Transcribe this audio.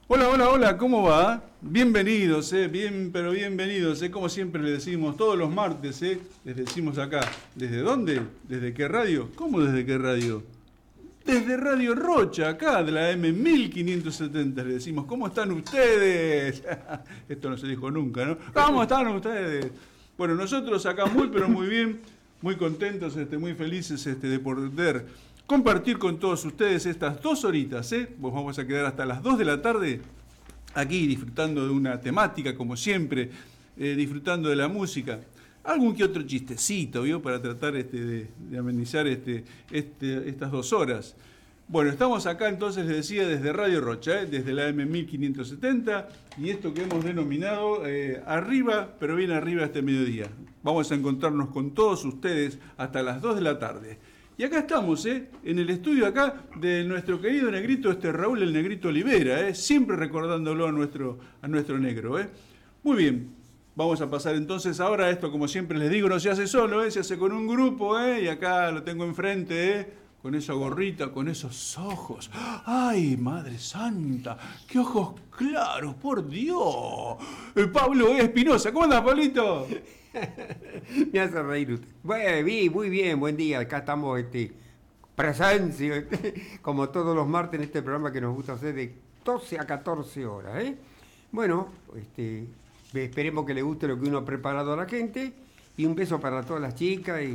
Hola, hola, hola, ¿cómo va? Bienvenidos, bien, pero bienvenidos, como siempre le decimos todos los martes, les decimos acá, ¿desde dónde? ¿Desde qué radio? ¿Cómo desde qué radio? Desde Radio Rocha, acá de la M1570, le decimos, ¿cómo están ustedes? Esto no se dijo nunca, ¿no? ¿Cómo están ustedes? Bueno, nosotros acá muy, pero muy bien, muy contentos, muy felices de poder compartir con todos ustedes estas 2 horitas, Pues vamos a quedar hasta las 2 de la tarde aquí disfrutando de una temática, como siempre, disfrutando de la música. Algún que otro chistecito, ¿vio? Para tratar de amenizar estas 2 horas. Bueno, estamos acá entonces, les decía, desde Radio Rocha, desde la M1570, y esto que hemos denominado Arriba, pero bien arriba este mediodía. Vamos a encontrarnos con todos ustedes hasta las 2 de la tarde. Y acá estamos, en el estudio acá de nuestro querido negrito, Raúl el Negrito Olivera, siempre recordándolo a nuestro negro, Muy bien, vamos a pasar entonces ahora, esto como siempre les digo, no se hace solo, se hace con un grupo, y acá lo tengo enfrente, con esa gorrita, con esos ojos. ¡Ay, Madre Santa! ¡Qué ojos claros, por Dios! Pablo Espinosa, ¿cómo andas, Pablito? Me hace reír usted. Bueno, muy bien, buen día. Acá estamos presencia, como todos los martes en este programa que nos gusta hacer de 12 a 14 horas. Bueno, esperemos que le guste lo que uno ha preparado a la gente. Y un beso para todas las chicas.